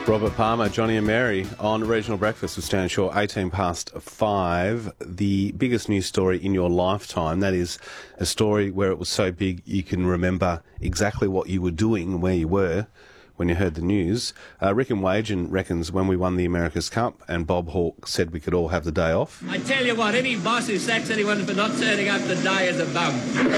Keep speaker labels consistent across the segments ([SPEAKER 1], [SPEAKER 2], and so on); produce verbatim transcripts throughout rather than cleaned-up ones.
[SPEAKER 1] Robert Palmer, Johnny and Mary on Regional Breakfast with Stan Shaw, eighteen past five. The biggest news story in your lifetime, that is a story where it was so big you can remember exactly what you were doing and where you were when you heard the news. Uh, Rick and Wagen reckons when we won the America's Cup and Bob Hawke said we could all have the day off.
[SPEAKER 2] I tell you what, any boss who sacks anyone for not turning up the day is a bum.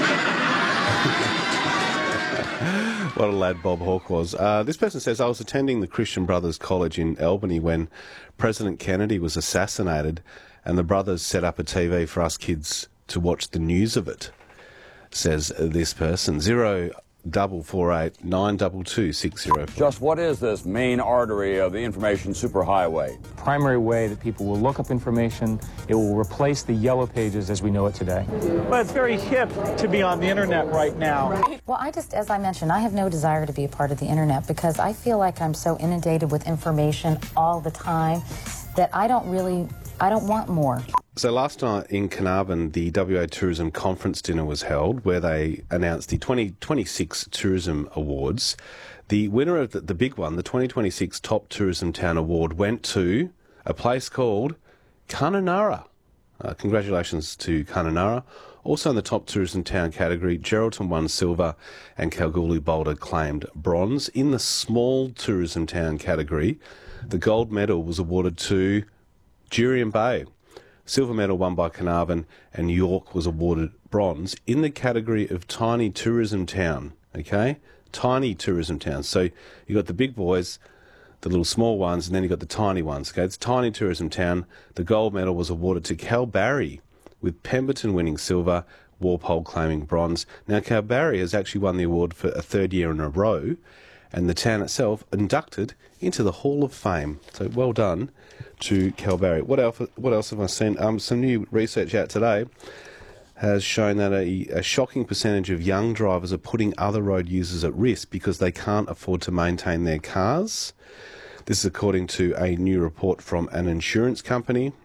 [SPEAKER 1] What a lad Bob Hawke was. Uh, this person says, I was attending the Christian Brothers College in Albany when President Kennedy was assassinated and the brothers set up a T V for us kids to watch the news of it, says this person. Zero double four eight nine double two six zero four.
[SPEAKER 3] Just what is this main artery of the information superhighway?
[SPEAKER 4] Primary way that people will look up information. It will replace the yellow pages as we know it today.
[SPEAKER 5] Well, it's very hip to be on the internet right now.
[SPEAKER 6] Well, I just, as I mentioned, I have no desire to be a part of the internet because I feel like I'm so inundated with information all the time that I don't really, I don't want more.
[SPEAKER 1] So last night in Carnarvon, the W A Tourism Conference Dinner was held where they announced the twenty twenty-six Tourism Awards. The winner of the, the big one, the twenty twenty-six Top Tourism Town Award, went to a place called Kununurra. Uh, congratulations to Kununurra. Also in the Top Tourism Town category, Geraldton won silver and Kalgoorlie Boulder claimed bronze. In the Small Tourism Town category, the gold medal was awarded to Jurien Bay. Silver medal won by Carnarvon and York was awarded bronze in the category of Tiny Tourism Town, okay? Tiny Tourism Town. So you got the big boys, the little small ones, and then you got the tiny ones, okay? It's Tiny Tourism Town. The gold medal was awarded to Kalbarri, with Pemberton winning silver, Walpole claiming bronze. Now, Kalbarri has actually won the award for a third year in a row, and the town itself inducted into the Hall of Fame. So well done to Kalbarri. What else, what else have I seen? Um, some new research out today has shown that a, a shocking percentage of young drivers are putting other road users at risk because they can't afford to maintain their cars. This is according to a new report from an insurance company.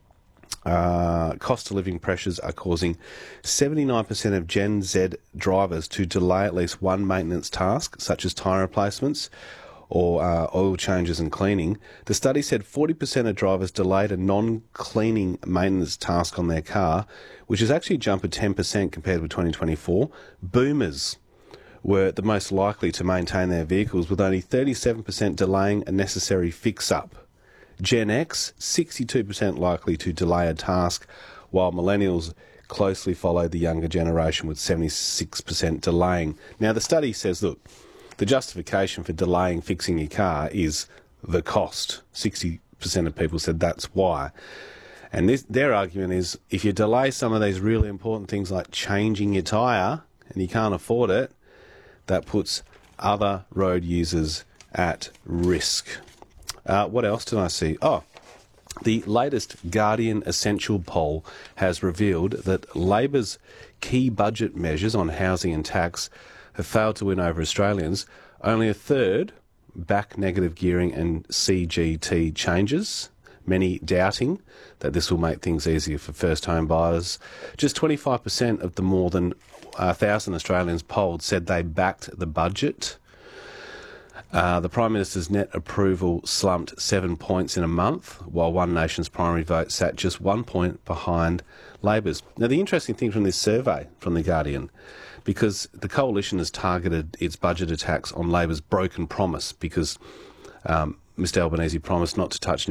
[SPEAKER 1] Uh, cost of living pressures are causing seventy-nine percent of Gen Z drivers to delay at least one maintenance task, such as tyre replacements or uh, oil changes and cleaning. The study said forty percent of drivers delayed a non-cleaning maintenance task on their car, which has actually jumped at ten percent compared with twenty twenty-four. Boomers were the most likely to maintain their vehicles, with only thirty-seven percent delaying a necessary fix-up. Gen X, sixty-two percent likely to delay a task, while millennials closely followed the younger generation with seventy-six percent delaying. Now, the study says, look, the justification for delaying fixing your car is the cost. sixty percent of people said that's why. And this, their argument is if you delay some of these really important things like changing your tyre and you can't afford it, that puts other road users at risk. Uh, what else did I see? Oh, the latest Guardian Essential poll has revealed that Labor's key budget measures on housing and tax have failed to win over Australians. Only a third back negative gearing and C G T changes, many doubting that this will make things easier for first home buyers. Just twenty-five percent of the more than one thousand Australians polled said they backed the budget. Uh, the Prime Minister's net approval slumped seven points in a month, while One Nation's primary vote sat just one point behind Labor's. Now, the interesting thing from this survey from The Guardian, because the coalition has targeted its budget attacks on Labor's broken promise, because um, Mr Albanese promised not to touch